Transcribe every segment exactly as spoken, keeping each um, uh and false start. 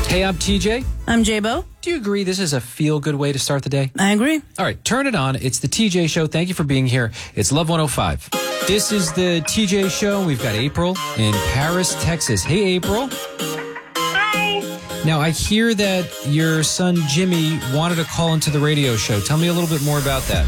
Hey, I'm T J. I'm J-Bo. Do you agree this is a feel-good way to start the day? I agree. All right, turn it on. It's the T J Show. Thank you for being here. It's Love one oh five. This is the T J Show. We've got April in Paris, Texas. Hey, April. Hi. Now, I hear that your son Jimmy wanted to call into the radio show. Tell me a little bit more about that.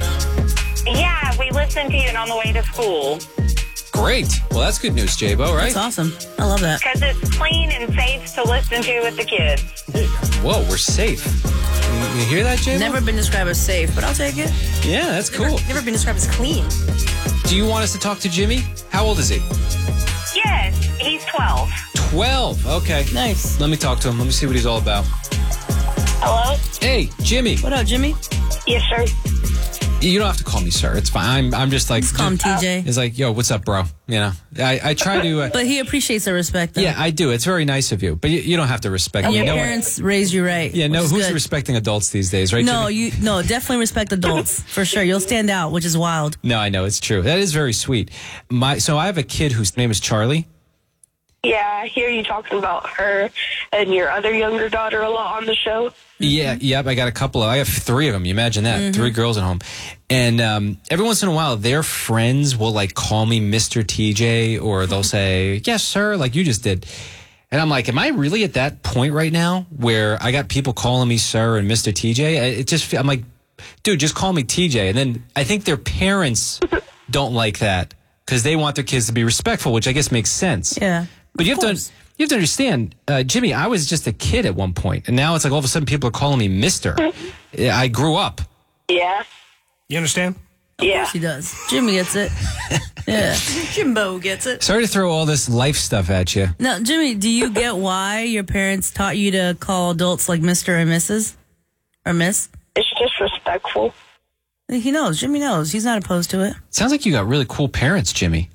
Yeah, we listened to you on the way to school Great. Well, that's good news, J-Bo, right? That's awesome. I love that. because it's clean and safe to listen to with the kids. Whoa, we're safe. You, you hear that, J-Bo? Never been described as safe, but I'll take it. Yeah, that's cool. Never, never been described as clean. Do you want us to talk to Jimmy? How old is he? Yes, he's twelve. twelve. Okay. Nice. Let me talk to him. Let me see what he's all about. Hello? Hey, Jimmy. What up, Jimmy? Yes, sir. You don't have to call me sir. It's fine. I'm, I'm just like... Just call him T J. It's like, yo, what's up, bro? You know, I, I try to... Uh, But he appreciates the respect, though. yeah, I do. It's very nice of you. But you, you don't have to respect And me. your No one- parents raised you right. Yeah, no, which is who's good. respecting adults these days, right, No, Jimmy? you no, definitely respect adults for sure. You'll stand out, which is wild. No, I know. It's true. That is very sweet. My So I have a kid whose name is Charlie. Yeah, I hear you talking about her and your other younger daughter a lot on the show. Yeah, yep. I got a couple of, I have three of them. You imagine that. Three girls at home. And um, every once in a while, their friends will like call me Mister T J, or they'll say, yes, sir, like you just did. And I'm like, am I really at that point right now where I got people calling me sir and Mister T J? I- It just, I'm like, dude, just call me T J. And then I think their parents don't like that because they want their kids to be respectful, which I guess makes sense. Yeah. But you Of have to course. you have to understand, uh, Jimmy, I was just a kid at one point, and now it's like all of a sudden people are calling me Mister I grew up. Yeah. You understand? Yeah. He does. Jimmy gets it. Yeah. Jimbo gets it. Sorry to throw all this life stuff at you. Now, Jimmy, do you get why your parents taught you to call adults like Mister and Missus Or Miss? It's disrespectful. He knows. Jimmy knows. He's not opposed to it. Sounds like you got really cool parents, Jimmy.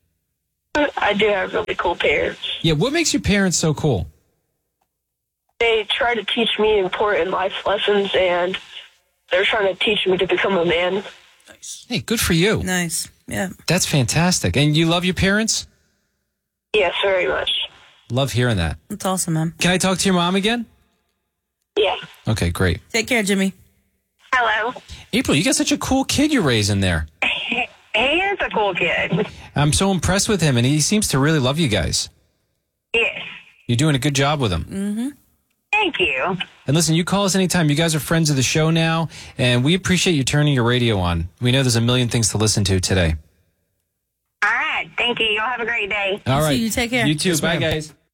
I do have really cool parents. Yeah, what makes your parents so cool? They try to teach me important life lessons, and they're trying to teach me to become a man. Hey, good for you. Nice. Yeah. That's fantastic. And you love your parents? Yes, very much. Love hearing that. That's awesome, man. Can I talk to your mom again? Yeah. Okay, great. Take care, Jimmy. Hello. April, you got such a cool kid you're raising there. He is a cool kid. I'm so impressed with him, and he seems to really love you guys. Yes. You're doing a good job with him. Mm-hmm. Thank you. And listen, you call us anytime. You guys are friends of the show now, and we appreciate you turning your radio on. We know there's a million things to listen to today. All right. Thank you. Y'all have a great day. All See right. you. Take care. You too. Yes, Bye, ma'am. guys.